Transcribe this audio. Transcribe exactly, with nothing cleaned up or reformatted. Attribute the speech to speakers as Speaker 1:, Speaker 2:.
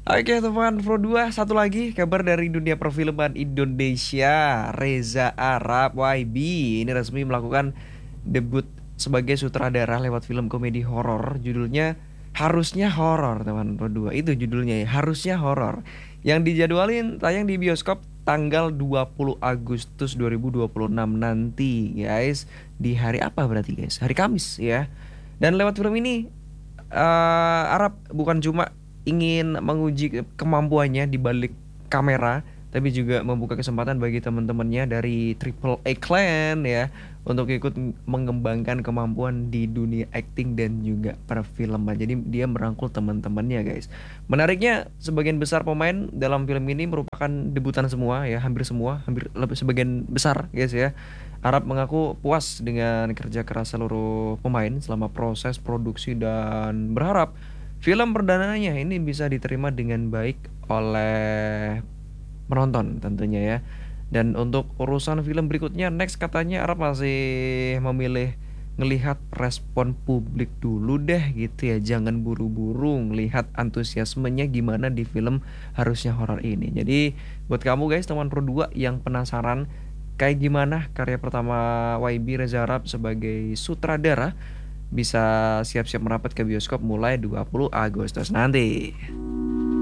Speaker 1: Oke teman Pro dua, satu lagi kabar dari dunia perfilman Indonesia. Reza Arab Y B ini resmi melakukan debut sebagai sutradara lewat film komedi horor. Judulnya Harusnya Horor, teman Pro dua. Itu judulnya ya, Harusnya Horor. Yang dijadwalin tayang di bioskop tanggal dua puluh Agustus dua ribu dua puluh enam nanti, guys. Di hari apa berarti, guys? Hari Kamis ya. Dan lewat film ini eh Arab bukan cuma ingin menguji ke- kemampuannya di balik kamera, tapi juga membuka kesempatan bagi teman-temannya dari Triple A Clan ya untuk ikut m- mengembangkan kemampuan di dunia acting dan juga perfilman. Jadi dia merangkul teman-temannya, guys. Menariknya, sebagian besar pemain dalam film ini merupakan debutan semua ya, hampir semua, hampir lebih sebagian besar, guys ya. Arab mengaku puas dengan kerja keras seluruh pemain selama proses produksi dan berharap film perdananya ini bisa diterima dengan baik oleh penonton tentunya ya. Dan untuk urusan film berikutnya, next katanya Arab masih memilih ngelihat respon publik dulu deh gitu ya. Jangan buru-buru ngelihat antusiasmenya gimana di film Harusnya Horor ini. Jadi buat kamu guys, teman Pro dua yang penasaran kayak gimana karya pertama Y B Reza Arab sebagai sutradara, bisa siap-siap merapat ke bioskop mulai dua puluh Agustus nanti.